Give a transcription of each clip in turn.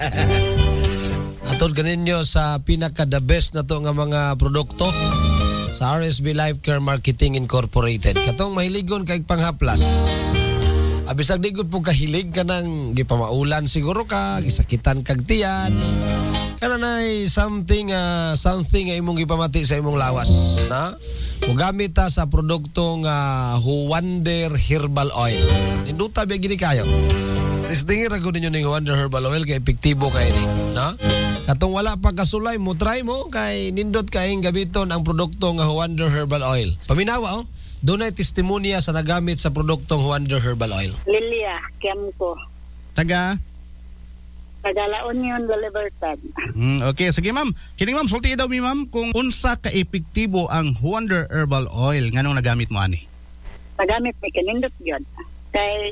Atod kaninyo sa pinaka-the best na to nga mga produkto sa RSB Life Care Marketing Incorporated. Katong mahiligon kay panghaplas. Abisag di gud po kahilig ka ng gipamaulan siguro ka, gisakitan kag tiyan. Kananay something nga imong gipamati sa imong lawas, na? Mugamit ta sa produkto nga Wonder Herbal Oil. Induta ba gini kayo? Testingin ra gud ninyo ning Wonder Herbal Oil kay epektibo kay ni, na? Katong wala pa kasulay mo, try mo kay nindot kaing gabiton ang produkto nga Wonder Herbal Oil. Paminawa dunay testimonya sa nagamit sa produktong Wonder Herbal Oil. Lilia Kiamco. Taga La Union, La Libertad. Okay, sige ma'am. Kining ma'am, sulti daw mi ma'am kung unsa ka epektibo ang Wonder Herbal Oil nganong nagamit mo ani? Nagamit ni kanindot gyud. Kay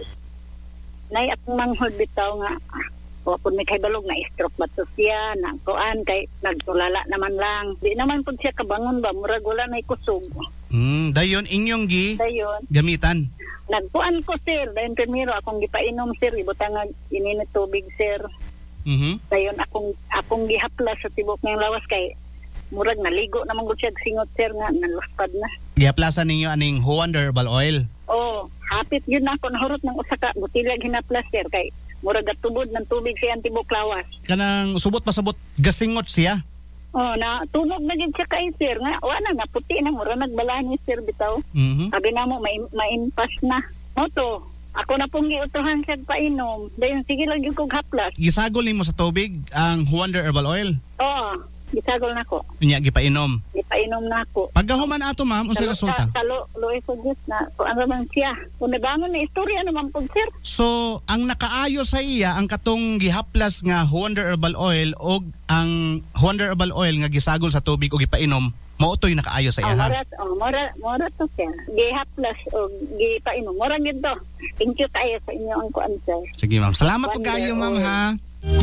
nay akong manghod bitaw nga o pud may kaybalog na stroke ba to siya na kuan kay nagtulala naman lang. Di naman pud siya kabangon ba murag wala nay kusog. Dayon inyong dayon gamitan. Nagkuan ko sir, dayon primero akong gipainom sir, ibutang nga ininit tubig sir. Dayon akong gihaplas sa tibok ng lawas kay murag naligo naman gud siya singot sir nga naluspad na. Gihaplasan ninyo aning Wonder Herbal Oil. Oh, hapit yun na ako nahurot ng usa ka botilya ginaplas sir kay murag gatubod ng tubig siya ang tibok lawas. Kanang subot pasabot gasingot siya. Oh, na tunog na gid siya kay sir nga wala na puti na mura nagbalani sir bitaw. Sabi na mo maimpas na. Moto, ako na pong giutuhan siya painom. Dayon sige lang yung kong haplas. Gisagol nimo sa tubig ang Wonder Herbal Oil. Oo, gisagol na ko. Unya gipainom. Gipainom na ako. Pagkahuman ato ma'am, unsa resulta? Loe ko gis na kung ano man siya. Kung nabangon na istorya naman po sir. So, ang nakaayo sa iya ang katong gihaplas nga Wonder Herbal Oil o ang Wonder Herbal Oil nga gisagol sa tubig o gipainom, mautoy nakaayo sa iya ha? Mora to siya. Gihaplas o gipainom. Mora gid to. Thank you tayo sa inyo ang kuan sir. Sige ma'am. Salamat po kayo ma'am ha.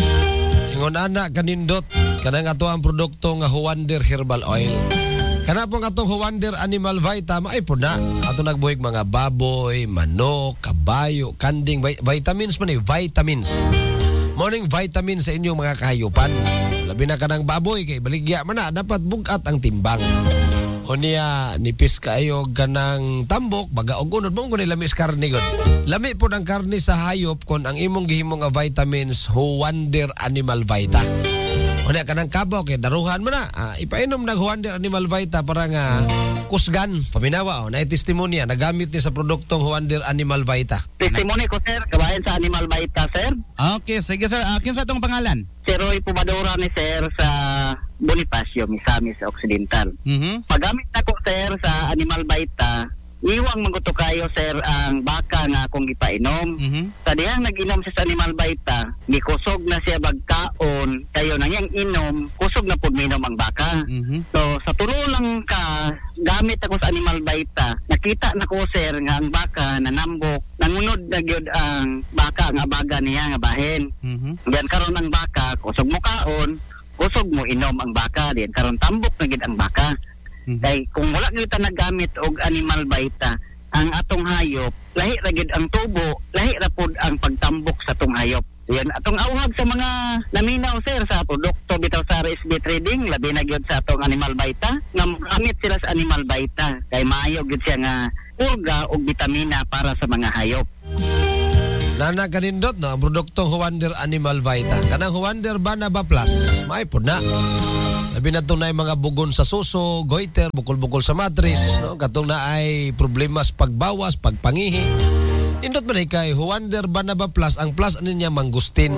Ingon ana kanindot kanang ato ang produkto nga Wonder Herbal Oil. Kana po nga atong Wonder Animal Vita maay po na ato nagbuhig mga baboy, manok, kabayo, kanding, vitamins man vitamins. Morning vitamins sa inyong mga kahayupan. Labi na kanang baboy kay baligya man na dapat bugat ang timbang. O niya nipis kayo kanang tambok baga og unod mong kunay lamis karne gud. Lami po ang karne sa hayop kon ang imong gihimo nga vitamins Wonder Animal Vita. O niya kanang kabaw kay daruhan mo na. Ipainom ng Wonder Animal Vita para nga kusgan. Paminawa na testimonya nagamit ni sa produktong Wonder Animal Vita. Testimony ko sir, kabayan sa Animal Vita sir. Okay, sige sir. Kinsa tong pangalan? Si Roy Pumadura ni sir sa Bonifacio, Misamis Occidental. Pagamit na ko sir sa Animal Vita, iwang maguto kayo sir ang baka nga akong gipainom. Sa dihang nag-inom siya sa Animal Vita, gikusog na siya bagkaon, kayo na niyang inom, kusog na po minom ang baka. So sa tulo lang ka, gamit ako sa Animal Vita, nakita na ko sir nga ang baka nanambok, nangunod na gyud ang baka nga baga niya nga bahin. Diyan karon ang baka, kusog mo kaon, kusog mo inom ang baka, diyan karon tambok na gyud ang baka. Kay kung wala kita nagamit og Animal Vita, ang atong hayop lahi ra gid ang tubo, lahi ra pud ang pagtambok sa atong hayop. Yan atong awhag sa mga naminaw sir sa produkto bitaw sa RSB Trading, labi na gyud sa atong Animal Vita nga magamit sila sa Animal Vita kay maayo gyud siya nga purga og bitamina para sa mga hayop. Nana kanindot no ang produktong Wonder Animal Vita. Kanang Wonder Banaba Plus, may po na. Labi na itong na mga bugon sa suso, goiter, bukol-bukol sa matris, no? Katong na ay problema sa pagbawas, pagpangihi. Indot man kay Wonder Banaba Plus, ang plus ano niya mangustin.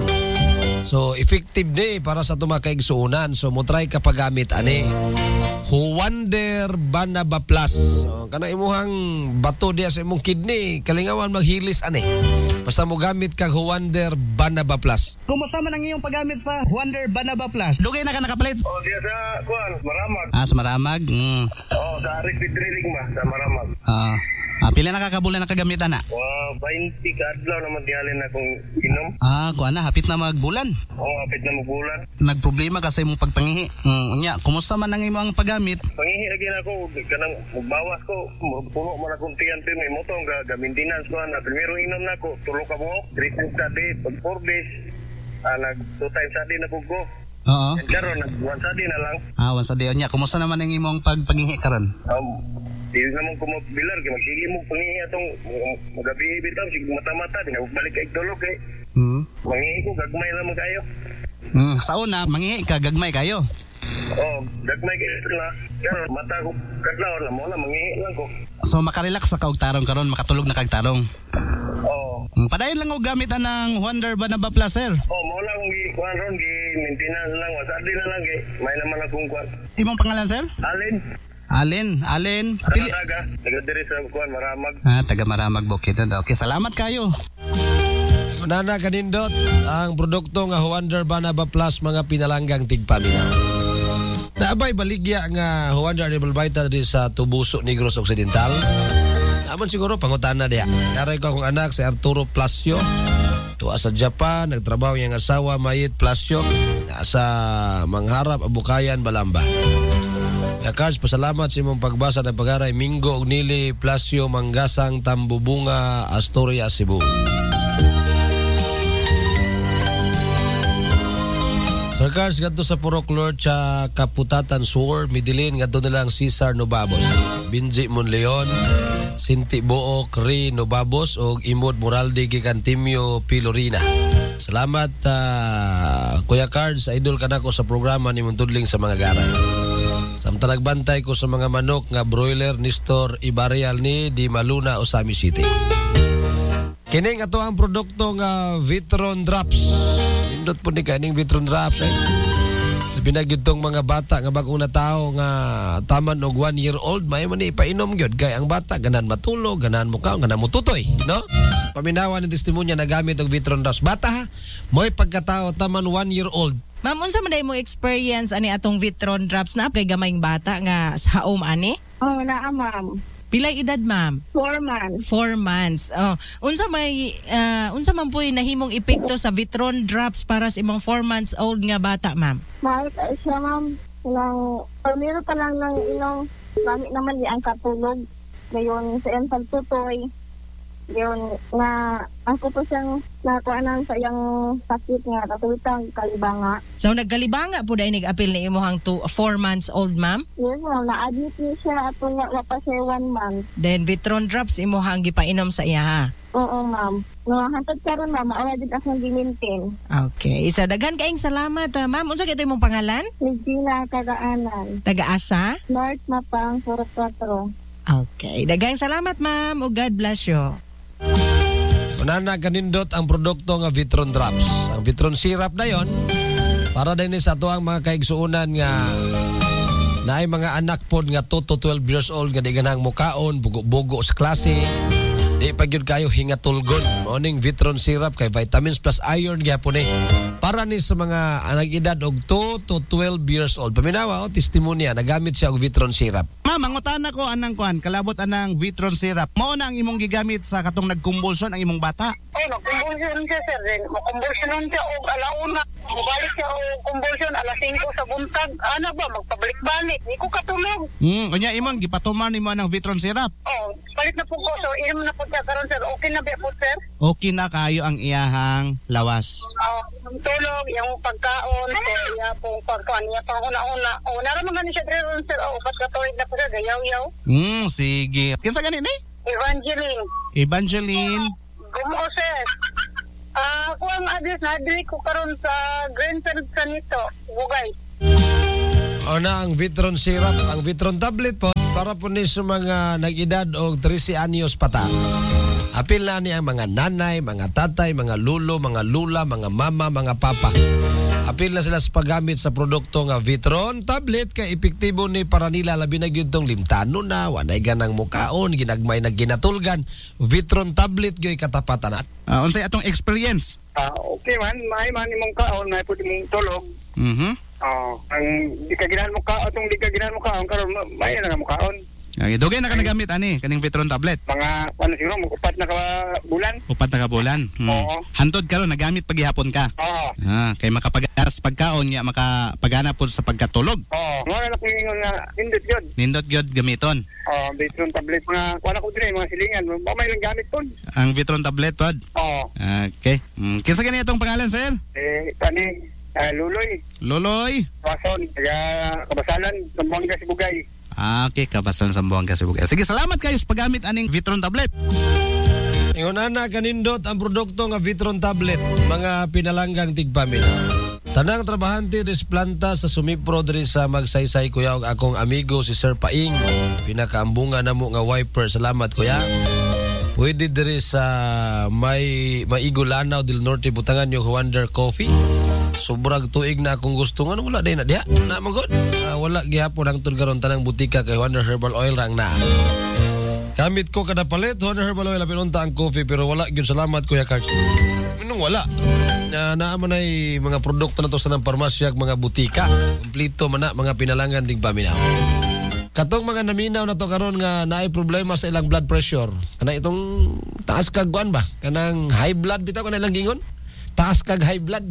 So effective ni para sa tumakaigsuunan. So mo try ka paggamit ani. Wonder Banaba Plus. So kana imuhang bato diya sa imong kidney, kalingawan maghilis ani. Basta mo gamit kag Wonder Banaba Plus. Kumusta man ang iyong paggamit sa Wonder Banaba Plus? Dugay na ka nakapalit? Oh, diya sa kuan, Maramag. Sa Maramag. Oh, sa RSB Trading ba sa Maramag. Pila na kakabulan na kagamitan na? 20 ka adlaw naman dihalin akong inom. Kuan na, hapit na magbulan. Hapit na magbulan. Nagproblema kasi mong pagpangihi. Unya, kumusta man ang imong paggamit? Pangihi lagi na ako, kanang magbawas ko, puno man akong tiyan pero may motong ga maintenance ko na primero inom na ako, tulo ka buhok, 3 times a day, pag 4 days. nag 2 times a day na pug ko. Oo. And karon nag once a day na lang. Once a day niya. Kumusta naman ang imong paghingi karon? Di naman ko mabilar kay magsige mo pangingi atong magabi bitaw sig mata-mata di na balik kay tulog kay. Mangingi ko gagmay naman kayo. Sa una, mangingi ka gagmay kayo. Gagmay kayo na. Pero mata ko kadlaw na mo na mangingi lang ko. So makarelax na ka og tarong karon, makatulog na kag tarong. Padayon lang og gamit ng Wonder Banaba Plus, sir. Mo lang kuan ron gi maintenance lang wa di na lang kay may naman akong kuan. Imong pangalan, sir? Alin. Taga diri sa kuan Maramag. Taga Maramag Bukid. Okay, salamat kayo. Unana kanindot ang produkto nga Wonder Banaba Plus mga pinalanggang tigpaminaw. Naabay baligya nga Wonder Animal Vita diri sa Tubuso, Negros Occidental. Naman siguro pangutana diya. Karay ko akong anak si Arturo Plasio. Tuwa sa Japan, nagtrabaho niyang asawa Mayit Plasio. Nasa Mangharap, Abukayan, Balamba. Ya Cards, pasalamat sa imong pagbasa ng pag-aray Mingo og Nili Plasio Manggasang Tambubunga, Astoria, Cebu. Sir Cards, gadto sa Purok Lord sa Kaputatan Sur, Midilin, gadto nilang Cesar Nobabos, Binji Monleon, Sinti Book, Ri Nobabos, o Imod Moraldi Gicantimio Pilorina. Salamat, Kuya Cards, idol ka na ko sa programa ni Muntudling sa mga garay. Samtang nagbantay ko sa mga manok nga broiler ni Store Ibarial ni Di Maluna, Osami City. Kining ato ang produkto nga Vitron Drops. Indot po ni kaning Vitron Drops Pinagid tong mga bata nga bagong natao nga taman og 1 year old may man ipainom gyud kay ang bata ganan matulog, ganan mo kaon, ganan mo tutoy, no? Paminawan ng testimonya na gamit og Vitron Drops. Bata ha, mo'y pagkatao taman 1 year old. Ma'am, unsa man day mo experience ani atong Vitron Drops na kay gamayng bata nga sa home ani? Naa ma'am. Pilay edad, ma'am? 4 months. 4 months. Unsa man po'y nahimong epekto sa Vitron Drops para sa imong 4 months old nga bata, ma'am? Mahal ka siya, ma'am. Pamiro pa lang ng ilang gamit naman di ang katulog. Ngayon, sa iyang pagtutoy. Ngayon, na ako po siyang nakuanan sa iyang sakit nga katulitang kalibanga. So, nagkalibanga po dahil nag-apil ni imuhang 4 months old, ma'am? Yes, ma'am. Na-admit niya siya at wapa siya 1 month. Then, Vitron Drops imuhang gipainom sa iya, ha? Oo, ma'am. Hantod karon ma'am, maura din akong gimintin. Okay. So, daghan kaing salamat, ma'am. Unsa kito imong pangalan? Regina Kagaanan. Taga-asa? North Mapang, 44. Okay. Daghang salamat, ma'am. O God bless you. Unana kanindot ang produkto nga Vitron Drops. Ang Vitron Syrup na yon para din sa ato ang mga kaigsuunan nga naay mga anak pod nga 2 to 12 years old nga di ganang mukaon, bugo-bugo sa klase. Di pa gyud kayo hingatulgon. Morning Vitron Syrup kay vitamins plus iron gyapon para ni sa mga nag-edad og 2 to 12 years old. Paminawa testimonya nagamit siya og Vitron Syrup. Ma'am, mangutan ko anang kuan, kalabot anang Vitron Syrup. Mao na ang imong gigamit sa katong nagkumbulsyon ang imong bata? Nagkumbulsyon siya, sir. Makumbulsyon siya og alauna. Mabalik siya og kumbulsyon alas 5 sa buntag. Ano ba, magpabalik-balik. Di ko katulog. Unya imong gipatuman nimo anang Vitron Syrup. Palit na po ko. So, inom na po siya karon, sir. Okay na ba po, sir? Okay na kayo ang iyahang lawas. Tulog, yung pagkaon, iya pong pagkaon, iya pang una-una. Naraman nga ni siya rin, sir. Ba't katuwid na po siya, gayaw-yaw. Sige. Kinsa ganin Evangeline. Gumo, sir. Ako ang address na address ko karon sa Grand sa nito, Bugay. Na ang Vitron Syrup, ang Vitron tablet po para po ni sa mga nag-edad og 13 anyos patas. Apil na ni ang mga nanay, mga tatay, mga lulo, mga lula, mga mama, mga papa. Apil na sila sa paggamit sa produkto nga Vitron tablet kay epektibo ni para nila labi na gyud tong limtano na wanay ganang mukaon, ginagmay na ginatulgan. Vitron tablet gyoy katapatan. Unsay atong experience? Okay man, may man imong kaon, may pud imong tulog. Mhm. Ang di ka ginahan mo kaon karon may na mo kaon. Okay, dugay na ka nagamit ani kaning Vitron tablet. Mga ano siguro mag-upat na ka bulan. 4 na ka bulan. Oo. Hantod karon nagamit paghihapon ka. Oo. Kay makapagaras pagkaon nya makapagana pod sa pagkatulog. Oo. Mga nakingon nga indot gyud. Nindot gyud gamiton. Vitron tablet mga wala ko dire mga silingan. May lang gamit pod. Ang Vitron tablet pod. Oo. Okay. Kinsa kani itong pangalan sir? Kani Luloy. Loloy. Wason, taga Kabasalan, Zamboanga, Sibugay. Okay, Kabasalan Zamboanga Sibugay. Sige, salamat kayo sa paggamit aning Vitron tablet. Ingon ana kanindot ang produkto nga Vitron tablet, mga pinalanggang tigpaminaw. Tanang trabahante des planta sa Sumipro diri sa Magsaysay kuya ug akong amigo si Sir Paing. Pinakaambunga namo nga wiper. Salamat kuya. Pwede diri sa Maigo Lanao del Norte butangan yung Wonder Coffee. Sobrang tuig na akong gusto nga wala day na diha. Na magod. Wala gihapon ang karon tanang butika kay Wonder Herbal Oil rang na. Gamit ko kada palit Wonder Herbal Oil lapin unta ang coffee pero wala gyud salamat kuya Kart. Inong wala. Naa man ay mga produkto na to sa nang parmasya mga butika. Kompleto man na mga pinalangan ting paminaw. Katong mga naminaw na to karon nga naay problema sa ilang blood pressure. Kana itong taas kag kuan ba? Kanang high blood bitaw kana ilang gingon? Taas kag high blood.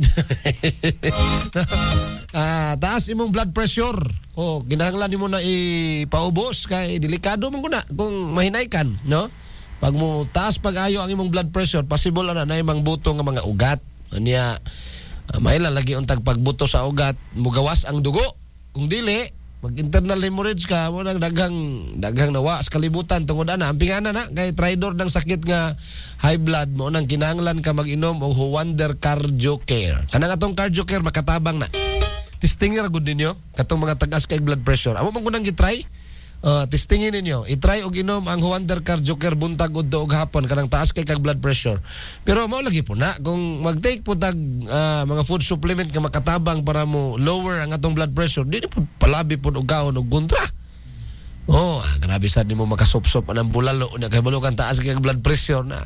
Taas imong blood pressure. Kinahanglan nimo na ipaubos kay delikado man kuna kung mahinaykan, no? Pag mo taas pag-ayo ang imong blood pressure, possible na imong buto nga mga ugat. Anya may lalagi untag pagbuto sa ugat, mugawas ang dugo. Kung dili, mag-internal hemorrhage ka, mo nang daghang nawa sa kalibutan tungod ana ampingana na kay traidor ng sakit nga high blood mo nang kinahanglan ka mag-inom og Wonder Cardio Care. Kanang atong Cardio Care makatabang na. Testing ra gud ninyo katong mga tagas kay blood pressure. Amo man kunang gitry. Testingin ninyo. I-try og inom ang Wonder Cardio Care buntag udto og hapon kanang taas kay kag blood pressure. Pero mao lagi po na kung mag-take po tag mga food supplement nga makatabang para mo lower ang atong blood pressure, di po palabi po og gaon og kontra. Grabe sad nimo makasop-sop anang bulalo nya kay balo kan taas kay blood pressure na.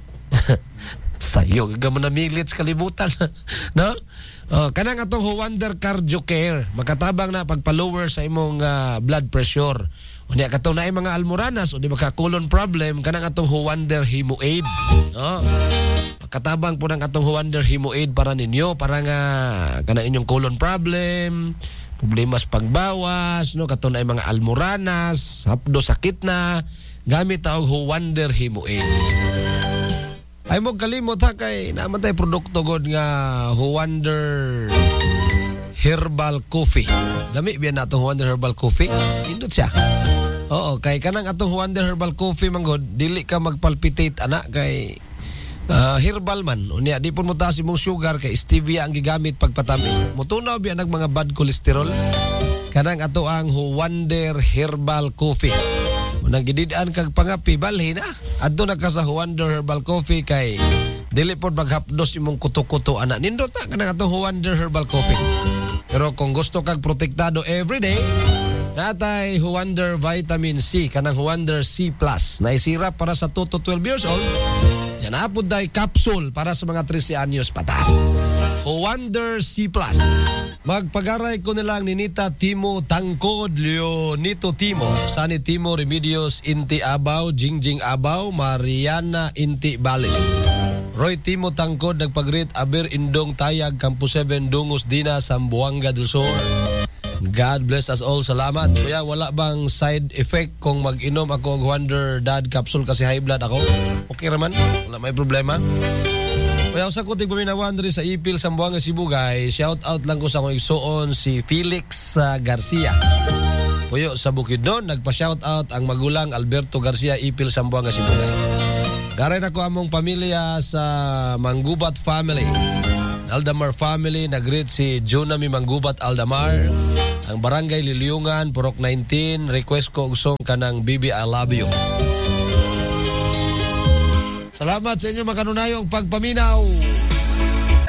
Sayo ka mo na milit sa kalibutan. No? Kanang atong Wonder Cardio Care makatabang na pagpa-lower sa imong blood pressure. Unya katong naay mga almoranas o di ba ka colon problem kanang atong Wonder Hemo Aid. No? Makatabang po ng atong Wonder Hemo Aid para ninyo para nga kanang inyong colon problem, problema sa pagbawas, no? Katong naay mga almoranas, hapdo sakit na, gamit ang Wonder Hemo Aid. Ay mo kalimot ha kay naman tayo produkto god nga Wonder Herbal Coffee. Lami biyan na itong Wonder Herbal Coffee. Indot siya. Oo, kay kanang atong Wonder Herbal Coffee manggod, dili ka magpalpitate ana kay herbal man. Unya di pud mo taas imong sugar kay stevia ang gigamit pagpatamis. Mutunaw biyan ang mga bad cholesterol. Kanang ato ang Wonder Herbal Coffee. Unang gididaan kag pangapi balhin na. Adto na ka sa Wonder Herbal Coffee kay dili pod maghapdos imong kuto-kuto ana. Nindot na kanang atong Wonder Herbal Coffee. Pero kung gusto kag protektado everyday, natay Wonder Vitamin C kanang Wonder C+. Naisirap para sa 2 to 12 years old. Yan apod day capsule para sa mga 13 anyos patas. Wonder C+. Magpagaray ko nilang Ninita Timo Tangkod, Leonito Timo, Sani Timo Remedios Inti Abaw, Jingjing Abaw, Mariana Inti Balis. Roy Timo Tangkod nagpagrit Aber Indong Tayag, Campus 7 Dungos Dina, Zamboanga del Sur. God bless us all. Salamat. Kuya, wala bang side effect kung mag-inom ako ng Wonder Dad Capsule kasi high blood ako? Okay raman? Wala may problema? Kaya sa kuting paminawan rin sa Ipil, Zamboanga, Sibugay, shout out lang ko sa akong igsoon si Felix Garcia. Puyo sa Bukidnon, nagpa-shout out ang magulang Alberto Garcia, Ipil, Zamboanga, Sibugay. Garay na ko among pamilya sa Manggubat family. Aldamar family, nag-greet si Junami Manggubat Aldamar. Ang Barangay Liliungan, Purok 19, request ko og song kanang Bibi I Love You. Salamat sa inyo makanunayong pagpaminaw.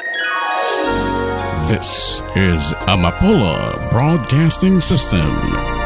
This is Amapola Broadcasting System.